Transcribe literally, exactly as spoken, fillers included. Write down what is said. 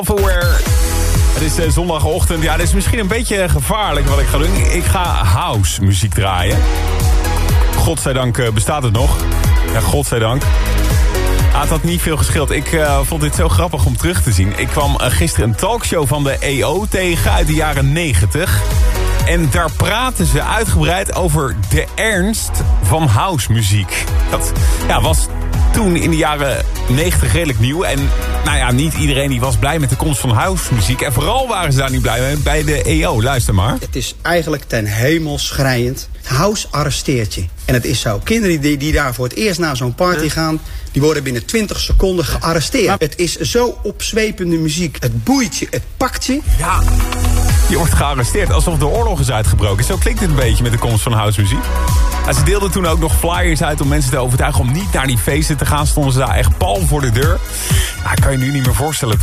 Self-aware. Het is uh, zondagochtend. Ja, het is misschien een beetje gevaarlijk wat ik ga doen. Ik ga house muziek draaien. Godzijdank uh, bestaat het nog. Ja, godzijdank. Ah, het had niet veel gescheeld. Ik uh, vond dit zo grappig om terug te zien. Ik kwam uh, gisteren een talkshow van de E O tegen uit de jaren negentig. En daar praten ze uitgebreid over de ernst van housemuziek. Dat ja, was toen in de jaren negentig redelijk nieuw. En nou ja, niet iedereen die was blij met de komst van housemuziek. En vooral waren ze daar niet blij mee bij de E O. Luister maar. Het is eigenlijk ten hemel schreiend. House arresteert je. En het is zo. Kinderen die, die daar voor het eerst naar zo'n party gaan, die worden binnen twintig seconden gearresteerd. Het is zo opzwepende muziek. Het boeit je, het pakt je. Ja, je wordt gearresteerd alsof de oorlog is uitgebroken. Zo klinkt het een beetje met de komst van housemuziek. En ze deelden toen ook nog flyers uit om mensen te overtuigen om niet naar die feesten te gaan. Stonden ze daar echt pal voor de deur. Nou, kan je nu niet meer voorstellen.